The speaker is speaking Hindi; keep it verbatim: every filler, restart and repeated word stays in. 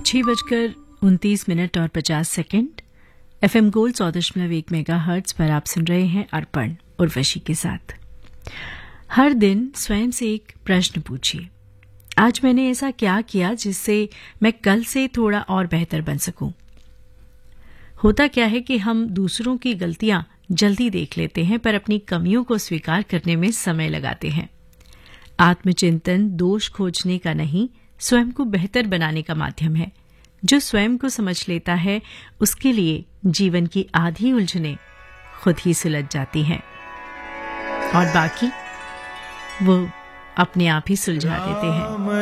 छह बजकर उनतीस मिनट और पचास सेकंड एफएम गोल्ड सौ दशमलव एक मेगा हर्ट्ज पर आप सुन रहे हैं अर्पण उर्वशी के साथ। हर दिन स्वयं से एक प्रश्न पूछिए, आज मैंने ऐसा क्या किया जिससे मैं कल से थोड़ा और बेहतर बन सकूं। होता क्या है कि हम दूसरों की गलतियां जल्दी देख लेते हैं पर अपनी कमियों को स्वीकार करने में समय लगाते हैं। आत्मचिंतन दोष खोजने का नहीं, स्वयं को बेहतर बनाने का माध्यम है। जो स्वयं को समझ लेता है उसके लिए जीवन की आधी उलझनें खुद ही सुलझ जाती हैं और बाकी वो अपने आप ही सुलझा देते हैं।